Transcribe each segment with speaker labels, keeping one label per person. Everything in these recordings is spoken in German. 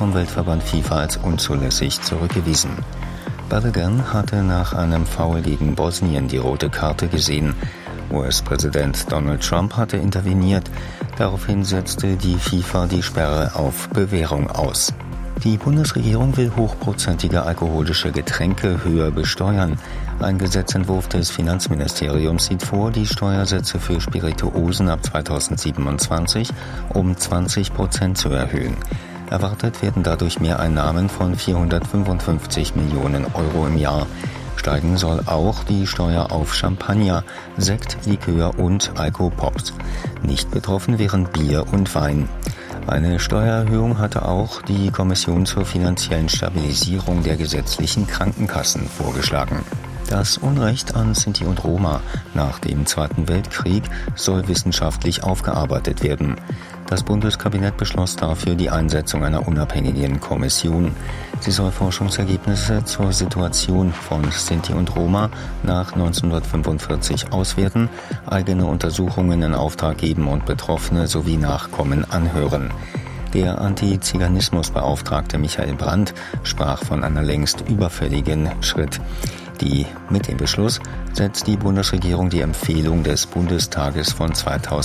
Speaker 1: vom Weltverband FIFA als unzulässig zurückgewiesen. Balogun hatte nach einem Foul gegen Bosnien die rote Karte gesehen. US-Präsident Donald Trump hatte interveniert. Daraufhin setzte die FIFA die Sperre auf Bewährung aus. Die Bundesregierung will hochprozentige alkoholische Getränke höher besteuern. Ein Gesetzentwurf des Finanzministeriums sieht vor, die Steuersätze für Spirituosen ab 2027 um 20% zu erhöhen. Erwartet werden dadurch Mehreinnahmen von 455 Millionen Euro im Jahr. Steigen soll auch die Steuer auf Champagner, Sekt, Likör und Alkopops. Nicht betroffen wären Bier und Wein. Eine Steuererhöhung hatte auch die Kommission zur finanziellen Stabilisierung der gesetzlichen Krankenkassen vorgeschlagen. Das Unrecht an Sinti und Roma nach dem Zweiten Weltkrieg soll wissenschaftlich aufgearbeitet werden. Das Bundeskabinett beschloss dafür die Einsetzung einer unabhängigen Kommission. Sie soll Forschungsergebnisse zur Situation von Sinti und Roma nach 1945 auswerten, eigene Untersuchungen in Auftrag geben und Betroffene sowie Nachkommen anhören. Der Antiziganismusbeauftragte Michael Brandt sprach von einer längst überfälligen Schritt. Mit dem Beschluss setzt die Bundesregierung die Empfehlung des Bundestages von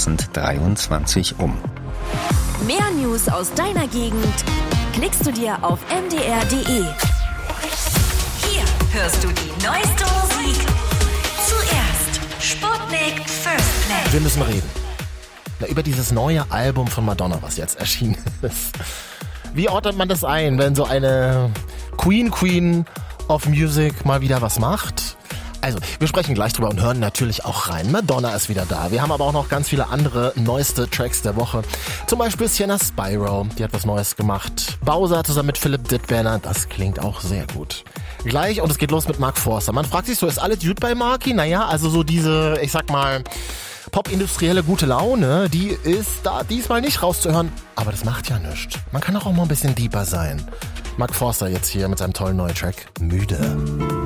Speaker 1: 2023 um.
Speaker 2: Mehr News aus deiner Gegend klickst du dir auf mdr.de. Hier hörst du die neueste Musik. Zuerst Sputnik First Play.
Speaker 3: Wir müssen reden. Über dieses neue Album von Madonna, was jetzt erschienen ist. Wie ordnet man das ein, wenn so eine Queen of Music mal wieder was macht? Also, wir sprechen gleich drüber und hören natürlich auch rein. Madonna ist wieder da. Wir haben aber auch noch ganz viele andere neueste Tracks der Woche. Zum Beispiel Sienna Spyro, die hat was Neues gemacht. Bowser zusammen mit Philipp Dittberner, das klingt auch sehr gut. Gleich, und es geht los mit Mark Forster. Man fragt sich so, ist alles gut bei Marky? Naja, also so diese, ich sag mal, popindustrielle gute Laune, die ist da diesmal nicht rauszuhören. Aber das macht ja nichts. Man kann auch mal ein bisschen deeper sein. Mark Forster jetzt hier mit seinem tollen neuen Track Müde.